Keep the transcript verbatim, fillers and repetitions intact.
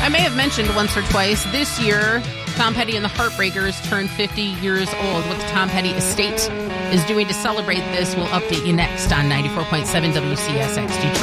I may have mentioned once or twice, this year, Tom Petty and the Heartbreakers turned fifty years old. What the Tom Petty estate is doing to celebrate this, we'll update you next on ninety-four point seven W C S X Detroit.